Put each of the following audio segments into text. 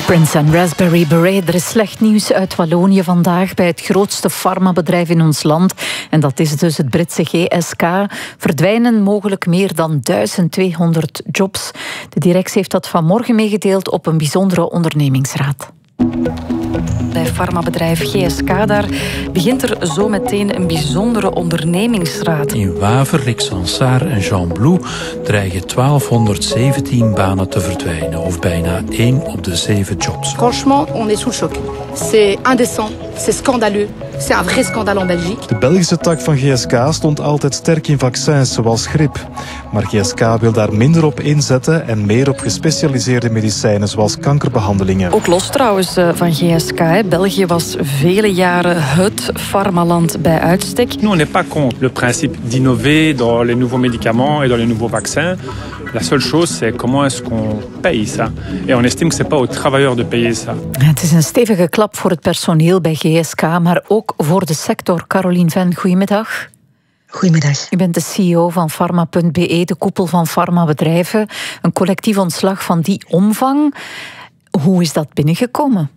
Prince en Raspberry Beret. Er is slecht nieuws uit Wallonië vandaag bij het grootste farmabedrijf in ons land. En dat is dus het Britse GSK. Verdwijnen mogelijk meer dan 1200 jobs. De directie heeft dat vanmorgen meegedeeld op een bijzondere ondernemingsraad. Bij farmabedrijf GSK, daar begint er zo meteen een bijzondere ondernemingsraad. In Waver, Rixensart en Jean-Blou dreigen 1217 banen te verdwijnen, of bijna 1 op de 7 jobs. Franchement, on est sous le choc. C'est indécent, c'est scandaleux. C'est un vrai scandale en Belgique. De Belgische tak van GSK stond altijd sterk in vaccins zoals griep. Maar GSK wil daar minder op inzetten en meer op gespecialiseerde medicijnen zoals kankerbehandelingen. Ook los trouwens van GSK. België was vele jaren het farmaland bij uitstek. Nous, on n'est pas contre le principe d'innover dans les nouveaux médicaments et dans les nouveaux vaccins. La seule chose, c'est comment est-ce qu'on paye ça. Et on estime que c'est pas aux travailleurs de payer ça. Het is een stevige klap voor het personeel bij GSK, maar ook voor de sector. Caroline Ven, goedemiddag. Goedemiddag. U bent de CEO van Pharma.be, de koepel van farmabedrijven. Een collectief ontslag van die omvang. Hoe is dat binnengekomen?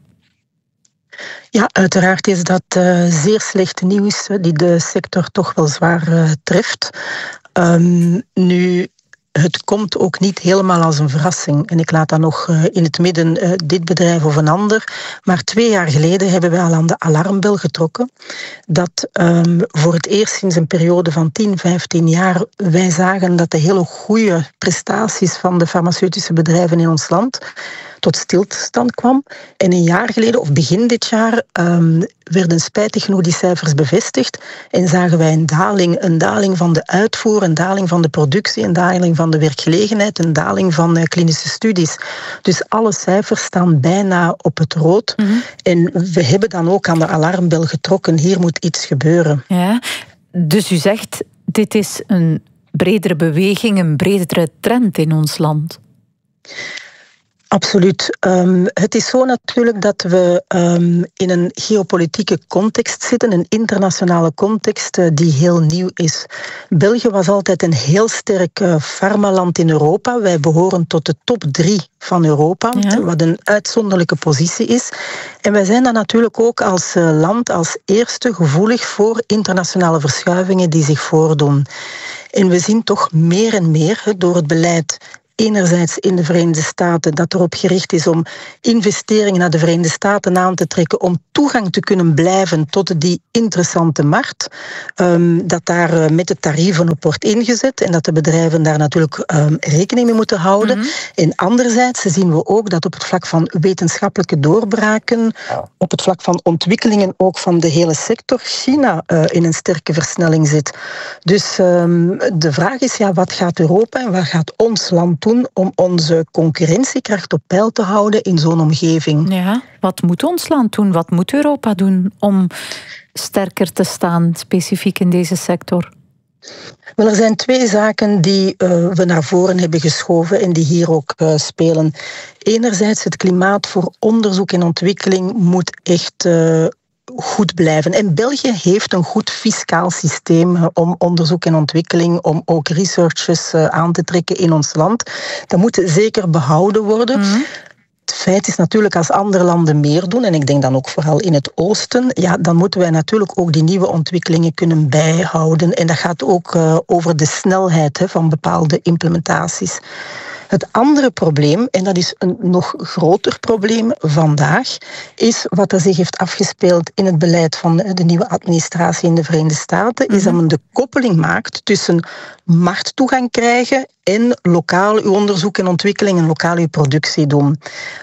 Ja, uiteraard is dat zeer slecht nieuws die de sector toch wel zwaar treft. Nu, het komt ook niet helemaal als een verrassing. En ik laat dan nog in het midden dit bedrijf of een ander. Maar 2 jaar geleden hebben wij al aan de alarmbel getrokken. Dat voor het eerst sinds een periode van 10, 15 jaar wij zagen dat de hele goede prestaties van de farmaceutische bedrijven in ons land tot stilstand kwam. En een jaar geleden, of begin dit jaar, werden spijtig genoeg die cijfers bevestigd. En zagen wij een daling van de uitvoer, een daling van de productie, een daling van de werkgelegenheid, een daling van klinische studies. Dus alle cijfers staan bijna op het rood. Mm-hmm. En we hebben dan ook aan de alarmbel getrokken. Hier moet iets gebeuren. Ja, dus u zegt, dit is een bredere beweging, een bredere trend in ons land. Absoluut. Het is zo natuurlijk dat we in een geopolitieke context zitten, een internationale context die heel nieuw is. België was altijd een heel sterk farmaland in Europa. Wij behoren tot de top 3 van Europa, wat een uitzonderlijke positie is. En wij zijn dan natuurlijk ook als land als eerste gevoelig voor internationale verschuivingen die zich voordoen. En we zien toch meer en meer door het beleid enerzijds in de Verenigde Staten dat erop gericht is om investeringen naar de Verenigde Staten aan te trekken om toegang te kunnen blijven tot die interessante markt. Dat daar met de tarieven op wordt ingezet en dat de bedrijven daar natuurlijk rekening mee moeten houden. Mm-hmm. En anderzijds zien we ook dat op het vlak van wetenschappelijke doorbraken, op het vlak van ontwikkelingen ook van de hele sector, China in een sterke versnelling zit. Dus de vraag is, wat gaat Europa en wat gaat ons land doen om onze concurrentiekracht op peil te houden in zo'n omgeving? Ja, wat moet ons land doen? Wat moet Europa doen om sterker te staan, specifiek in deze sector? Wel, er zijn 2 zaken die we naar voren hebben geschoven en die hier ook spelen. Enerzijds, het klimaat voor onderzoek en ontwikkeling moet echt goed blijven. En België heeft een goed fiscaal systeem om onderzoek en ontwikkeling, om ook researchers aan te trekken in ons land. Dat moet zeker behouden worden. Mm-hmm. Het feit is natuurlijk, als andere landen meer doen, en ik denk dan ook vooral in het oosten, dan moeten wij natuurlijk ook die nieuwe ontwikkelingen kunnen bijhouden. En dat gaat ook over de snelheid van bepaalde implementaties. Het andere probleem, en dat is een nog groter probleem vandaag, is wat er zich heeft afgespeeld in het beleid van de nieuwe administratie in de Verenigde Staten, is dat men de koppeling maakt tussen markttoegang krijgen en lokaal uw onderzoek en ontwikkeling en lokaal uw productie doen.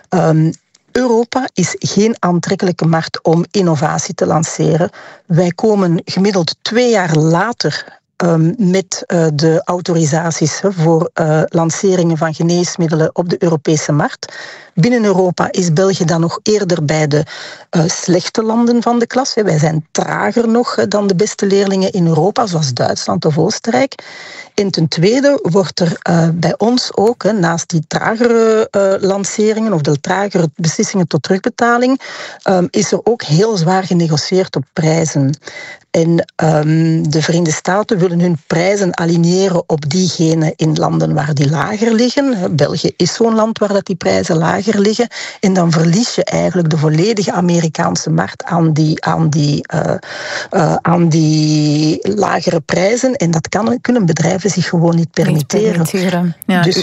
Europa is geen aantrekkelijke markt om innovatie te lanceren. Wij komen gemiddeld 2 jaar later met de autorisaties voor lanceringen van geneesmiddelen op de Europese markt. Binnen Europa is België dan nog eerder bij de slechte landen van de klas. Wij zijn trager nog dan de beste leerlingen in Europa, zoals Duitsland of Oostenrijk. En ten tweede wordt er bij ons ook, naast die tragere lanceringen of de tragere beslissingen tot terugbetaling, is er ook heel zwaar genegocieerd op prijzen. En de Verenigde Staten willen zullen hun prijzen aligneren op diegene in landen waar die lager liggen. België is zo'n land waar dat die prijzen lager liggen. En dan verlies je eigenlijk de volledige Amerikaanse markt aan die lagere prijzen. En dat kunnen bedrijven zich gewoon niet permitteren. Ja, dus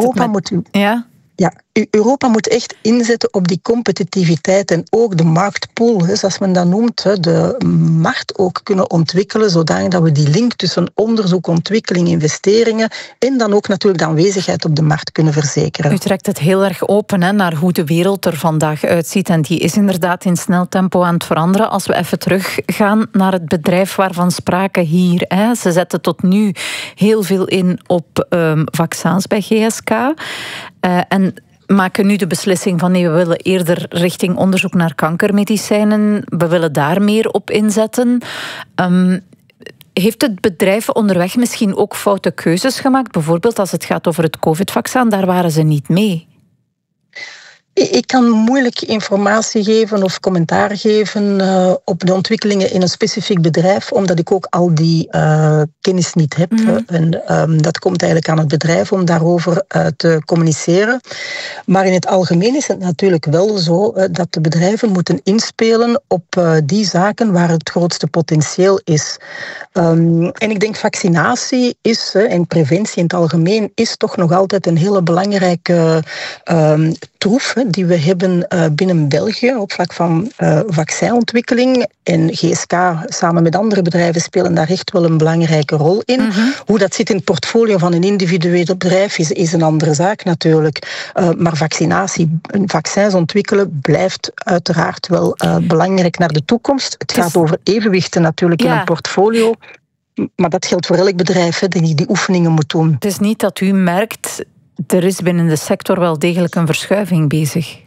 Europa moet echt inzetten op die competitiviteit en ook de marktpool, zoals men dat noemt, de markt ook kunnen ontwikkelen, zodanig dat we die link tussen onderzoek, ontwikkeling, investeringen en dan ook natuurlijk de aanwezigheid op de markt kunnen verzekeren. U trekt het heel erg open naar hoe de wereld er vandaag uitziet en die is inderdaad in snel tempo aan het veranderen. Als we even teruggaan naar het bedrijf waarvan sprake hier. Ze zetten tot nu heel veel in op vaccins bij GSK en maken nu de beslissing van nee, we willen eerder richting onderzoek naar kankermedicijnen. We willen daar meer op inzetten. Heeft het bedrijf onderweg misschien ook foute keuzes gemaakt? Bijvoorbeeld als het gaat over het COVID-vaccin, daar waren ze niet mee. Ik kan moeilijk informatie geven of commentaar geven op de ontwikkelingen in een specifiek bedrijf, omdat ik ook al die kennis niet heb. En dat komt eigenlijk aan het bedrijf om daarover te communiceren. Maar in het algemeen is het natuurlijk wel zo dat de bedrijven moeten inspelen op die zaken waar het grootste potentieel is. En ik denk vaccinatie is, en preventie in het algemeen, is toch nog altijd een hele belangrijke troef die we hebben binnen België op vlak van vaccinontwikkeling. En GSK samen met andere bedrijven spelen daar echt wel een belangrijke rol in. Hoe dat zit in het portfolio van een individueel bedrijf is een andere zaak natuurlijk. Maar vaccins ontwikkelen blijft uiteraard wel belangrijk naar de toekomst. Het gaat over evenwichten natuurlijk in een portfolio. Maar dat geldt voor elk bedrijf die oefeningen moet doen. Het is niet dat u merkt, er is binnen de sector wel degelijk een verschuiving bezig.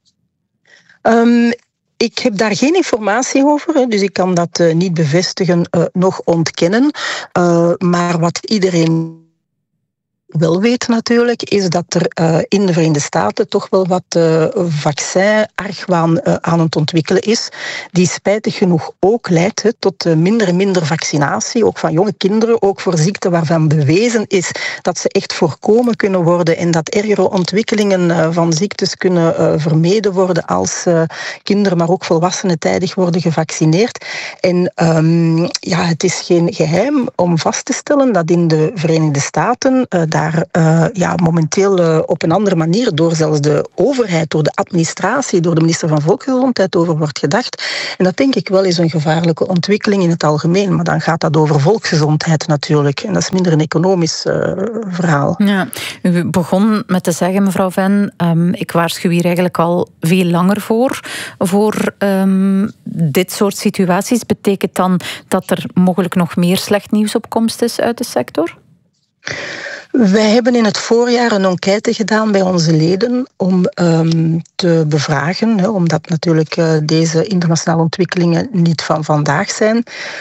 Ik heb daar geen informatie over, dus ik kan dat niet bevestigen, nog ontkennen. Maar wat iedereen wel weet natuurlijk, is dat er in de Verenigde Staten toch wel wat vaccin-argwaan aan het ontwikkelen is, die spijtig genoeg ook leidt tot minder en minder vaccinatie, ook van jonge kinderen, ook voor ziekten waarvan bewezen is dat ze echt voorkomen kunnen worden en dat ergere ontwikkelingen van ziektes kunnen vermeden worden als kinderen, maar ook volwassenen tijdig worden gevaccineerd. En het is geen geheim om vast te stellen dat in de Verenigde Staten daar momenteel op een andere manier door zelfs de overheid, door de administratie, door de minister van Volksgezondheid over wordt gedacht. En dat denk ik wel is een gevaarlijke ontwikkeling in het algemeen. Maar dan gaat dat over volksgezondheid natuurlijk. En dat is minder een economisch verhaal. Ja, u begon met te zeggen, mevrouw Ven, ik waarschuw hier eigenlijk al veel langer voor dit soort situaties. Betekent dan dat er mogelijk nog meer slecht nieuws op komst is uit de sector? Wij hebben in het voorjaar een enquête gedaan bij onze leden om te bevragen, omdat natuurlijk deze internationale ontwikkelingen niet van vandaag zijn,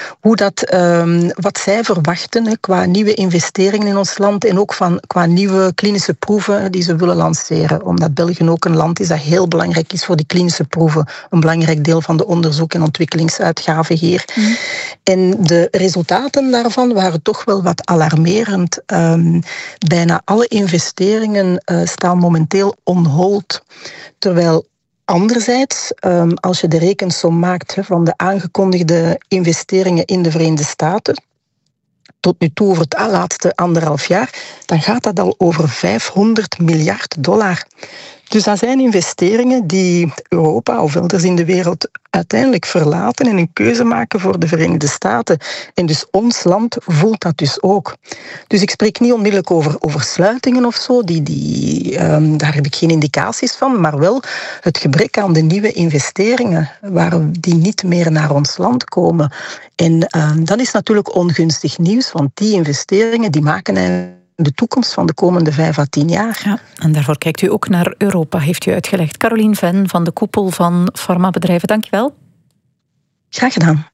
wat zij verwachten qua nieuwe investeringen in ons land en ook qua nieuwe klinische proeven die ze willen lanceren. Omdat België ook een land is dat heel belangrijk is voor die klinische proeven. Een belangrijk deel van de onderzoek- en ontwikkelingsuitgaven hier. En de resultaten daarvan waren toch wel wat alarmerend. Bijna alle investeringen staan momenteel on hold. Terwijl anderzijds, als je de rekensom maakt van de aangekondigde investeringen in de Verenigde Staten, tot nu toe over het laatste 1,5 jaar, dan gaat dat al over $500 miljard. Dus dat zijn investeringen die Europa of elders in de wereld uiteindelijk verlaten en een keuze maken voor de Verenigde Staten. En dus ons land voelt dat dus ook. Dus ik spreek niet onmiddellijk over sluitingen of zo, daar heb ik geen indicaties van, maar wel het gebrek aan de nieuwe investeringen, die niet meer naar ons land komen. En dat is natuurlijk ongunstig nieuws, want die investeringen die maken de toekomst van de komende 5 à 10 jaar. Ja, en daarvoor kijkt u ook naar Europa, heeft u uitgelegd. Carolien Ven van de koepel van farmabedrijven, dankjewel. Graag gedaan.